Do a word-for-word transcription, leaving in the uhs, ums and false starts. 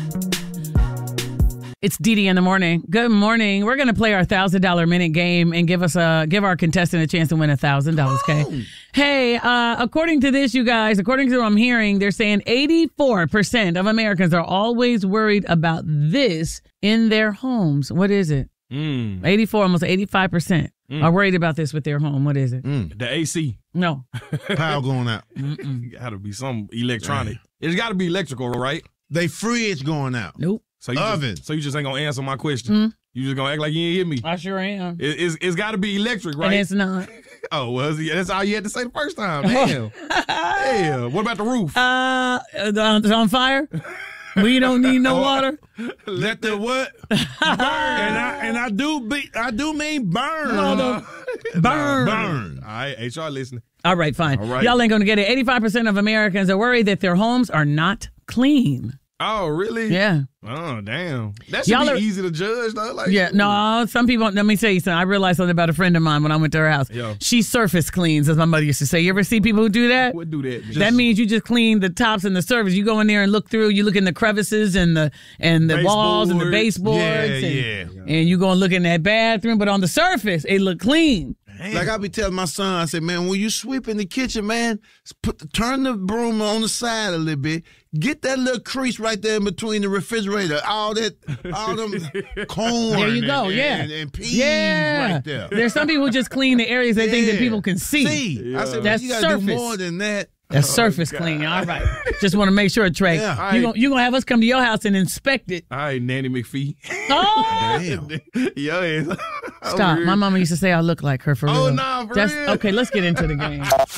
It's Dee Dee in the morning. Good morning. We're going to play our one thousand dollars minute game and give us a give our contestant a chance to win one thousand dollars, okay? Oh. Hey, uh, according to this, you guys, according to what I'm hearing, they're saying eighty-four percent of Americans are always worried about this in their homes. What is it? Mm. eighty-four, almost eighty-five percent mm. are worried about this with their home. What is it? Mm. The A C. No. Power going out. Got to be some electronic. It's got to be electrical, right? They fridge going out. Nope. So you Oven. Just, so you just ain't gonna answer my question. Mm. You just gonna act like you ain't hear me. I sure am. It, it's it's got to be electric, right? And it's not. Oh, well, that's all you had to say the first time. Damn. Damn. What about the roof? Uh, it's on fire. We don't need no water. Let the what? Burn. And I and I do be I do mean burn. No, no. Burn. Burn. All right, H R listening. All right, fine. All right. Y'all ain't gonna get it. eighty-five percent of Americans are worried that their homes are not clean. Oh, really? Yeah. Oh, damn. That should Y'all be are, easy to judge, though. Like, yeah, no, some people, let me tell you something. I realized something about a friend of mine when I went to her house. Yo. She surface cleans, as my mother used to say. You ever see people who do that? What do that mean? That means you just clean the tops and the surface. You go in there and look through. You look in the crevices and the and the walls and the baseboards. Yeah, and, yeah. And you go and look in that bathroom, but on the surface, it look clean. Damn. Like I be telling my son, I said, man, when you sweep in the kitchen, man, put the, turn the broom on the side a little bit. Get that little crease right there in between the refrigerator. All that, all them corn. There you go, and, yeah. And, and peas yeah. right there. There's some people who just clean the areas they yeah. think that people can see. See. Yeah. I said, That's you got to surface. do more than that. That's surface oh, cleaning. All right. Just want to make sure, Trey. Yeah. You're going you to have us come to your house and inspect it. All right, Nanny McPhee. Oh! Damn. Yo, Stop. My mama used to say I look like her for real. Oh, nah, for That's, real. Okay, let's get into the game.